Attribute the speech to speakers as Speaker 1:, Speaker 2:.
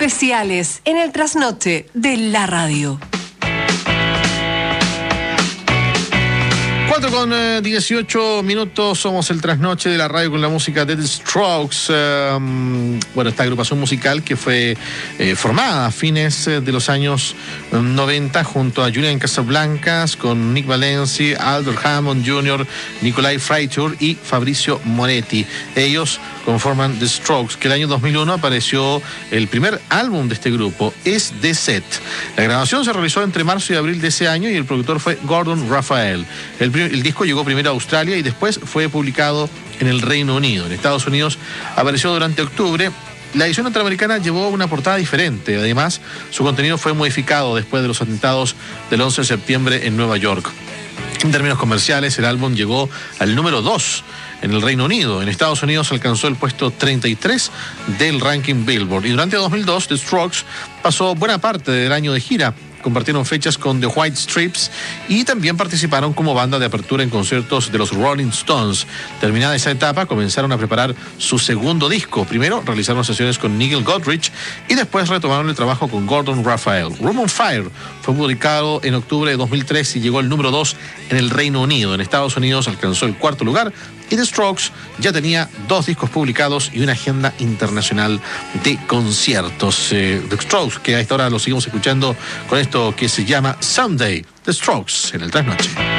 Speaker 1: especiales en el trasnoche de la radio.
Speaker 2: 4:18, somos el trasnoche de la radio con la música de The Strokes. Esta agrupación musical que fue formada a fines de los años 90 junto a Julian Casablancas, con Nick Valenci, Albert Hammond Jr., Nicolai Freitur y Fabrizio Moretti. Ellos conforman The Strokes, que el año 2001 apareció el primer álbum de este grupo, Es The Set. La grabación se realizó entre marzo y abril de ese año y el productor fue Gordon Raphael. El disco llegó primero a Australia y después fue publicado en el Reino Unido. En Estados Unidos apareció durante octubre. La edición norteamericana llevó una portada diferente. Además, su contenido fue modificado después de los atentados del 11 de septiembre en Nueva York. En términos comerciales, el álbum llegó al número 2 en el Reino Unido. En Estados Unidos alcanzó el puesto 33 del ranking Billboard. Y durante 2002, The Strokes pasó buena parte del año de gira. Compartieron fechas con The White Stripes y también participaron como banda de apertura en conciertos de los Rolling Stones. Terminada esa etapa, comenzaron a preparar su segundo disco. Primero realizaron sesiones con Nigel Godrich y después retomaron el trabajo con Gordon Raphael. Room on Fire fue publicado en octubre de 2003 y llegó al número 2 en el Reino Unido. En Estados Unidos alcanzó el cuarto lugar y The Strokes ya tenía 2 discos publicados y una agenda internacional de conciertos. The Strokes, que a esta hora lo seguimos escuchando con esto que se llama Someday, The Strokes, en el trasnoche.